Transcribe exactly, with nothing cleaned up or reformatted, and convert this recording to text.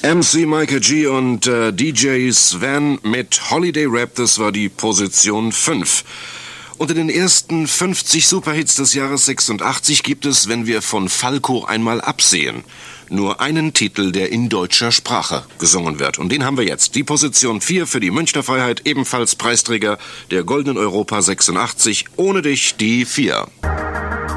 M C Michael G. und äh, D J Sven mit Holiday Rap, das war die Position fünf. Unter den ersten fünfzig Superhits des Jahres sechsundachtzig gibt es, wenn wir von Falco einmal absehen, nur einen Titel, der in deutscher Sprache gesungen wird. Und den haben wir jetzt. Die Position vier für die Münchner Freiheit, ebenfalls Preisträger der Goldenen Europa sechsundachtzig. Ohne dich die vier.